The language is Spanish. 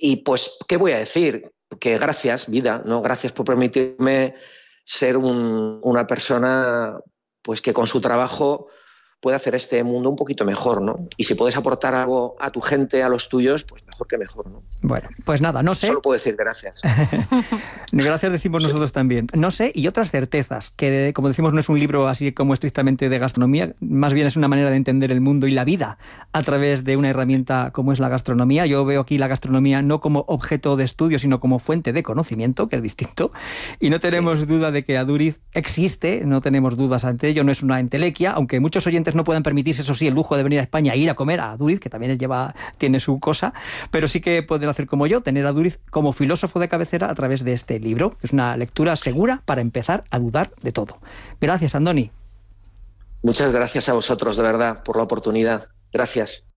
Y pues, ¿qué voy a decir? Que gracias, vida, ¿no? Gracias por permitirme ser una persona pues que con su trabajo puede hacer este mundo un poquito mejor, ¿no? Y si puedes aportar algo a tu gente, a los tuyos, pues mejor que mejor, ¿no? Bueno, pues nada, no sé. Solo puedo decir gracias. Gracias decimos nosotros también. No sé, y otras certezas, que como decimos no es un libro así como estrictamente de gastronomía, más bien es una manera de entender el mundo y la vida a través de una herramienta como es la gastronomía. Yo veo aquí la gastronomía no como objeto de estudio, sino como fuente de conocimiento, que es distinto, y no tenemos duda de que Aduriz existe, no tenemos dudas ante ello, no es una entelequia, aunque muchos oyentes no puedan permitirse, eso sí, el lujo de venir a España e ir a comer a Aduriz, que también tiene su cosa, pero sí que pueden hacer como yo, tener a Aduriz como filósofo de cabecera a través de este libro. Es una lectura segura para empezar a dudar de todo. Gracias, Andoni. Muchas gracias a vosotros, de verdad, por la oportunidad. Gracias.